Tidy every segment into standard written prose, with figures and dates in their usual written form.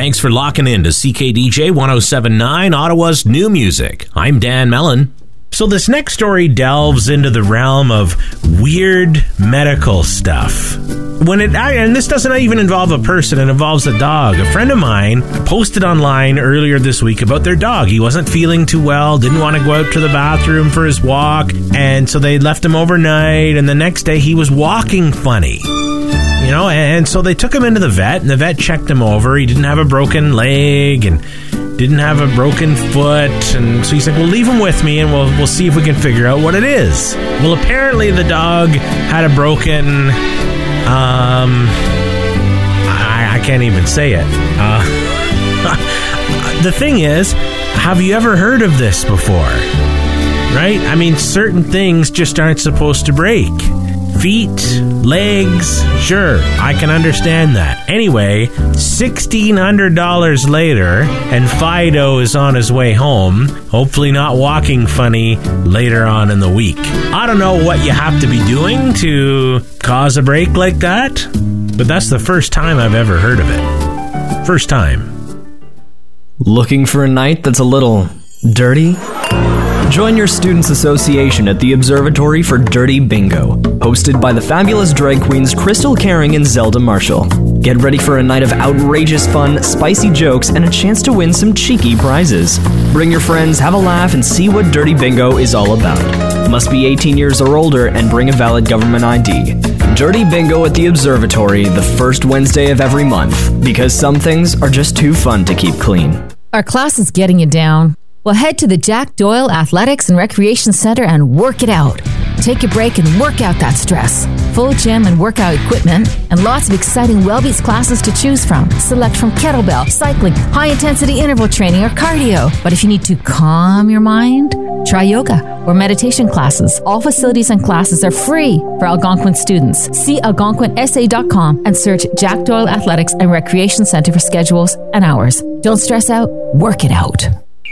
Thanks for locking in to CKDJ 107.9, Ottawa's new music. I'm Dan Mellon. So this next story delves into the realm of weird medical stuff. And this doesn't even involve a person, it involves a dog. A friend of mine posted online earlier this week about their dog. He wasn't feeling too well, didn't want to go out to the bathroom for his walk, and so they left him overnight, and the next day he was walking funny. And so they took him into the vet, and the vet checked him over. He didn't have a broken leg and didn't have a broken foot, and so he's like, well, leave him with me and we'll see if we can figure out what it is. Well, apparently the dog had a broken I can't even say it. The thing is, have you ever heard of this before? Right? I mean, certain things just aren't supposed to break. Feet, legs, sure, I can understand that. Anyway, $1,600 later, and Fido is on his way home, hopefully not walking funny later on in the week. I don't know what you have to be doing to cause a break like that, but that's the first time I've ever heard of it. First time. Looking for a night that's a little dirty? Join your Students' Association at the Observatory for Dirty Bingo, hosted by the fabulous drag queens Crystal Caring and Zelda Marshall. Get ready for a night of outrageous fun, spicy jokes, and a chance to win some cheeky prizes. Bring your friends, have a laugh, and see what Dirty Bingo is all about. Must be 18 years or older and bring a valid government ID. Dirty Bingo at the Observatory, the first Wednesday of every month, because some things are just too fun to keep clean. Our class is getting you down. Well, head to the Jack Doyle Athletics and Recreation Center and work it out. Take a break and work out that stress. Full gym and workout equipment, and lots of exciting Wellbeats classes to choose from. Select from kettlebell, cycling, high-intensity interval training, or cardio. But if you need to calm your mind, try yoga or meditation classes. All facilities and classes are free for Algonquin students. See algonquinsa.com and search Jack Doyle Athletics and Recreation Center for schedules and hours. Don't stress out, work it out.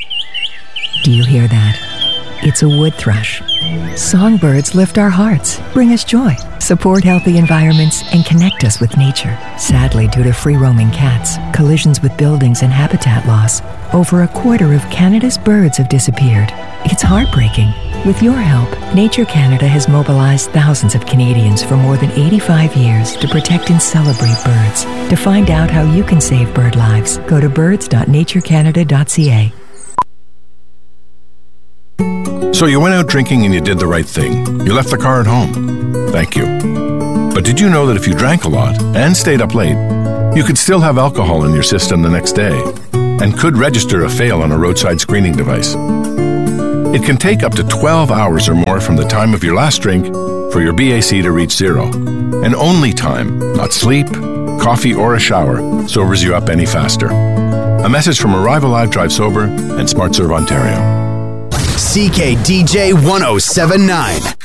Do you hear that? It's a wood thrush. Songbirds lift our hearts, bring us joy, support healthy environments, and connect us with nature. Sadly, due to free-roaming cats, collisions with buildings, and habitat loss, over a quarter of Canada's birds have disappeared. It's heartbreaking. With your help, Nature Canada has mobilized thousands of Canadians for more than 85 years to protect and celebrate birds. To find out how you can save bird lives, go to birds.naturecanada.ca. So you went out drinking and you did the right thing. You left the car at home. Thank you. But did you know that if you drank a lot and stayed up late, you could still have alcohol in your system the next day and could register a fail on a roadside screening device? It can take up to 12 hours or more from the time of your last drink for your BAC to reach zero. And only time, not sleep, coffee, or a shower, sobers you up any faster. A message from Arrive Alive Drive Sober and SmartServe Ontario. CKDJ 107.9.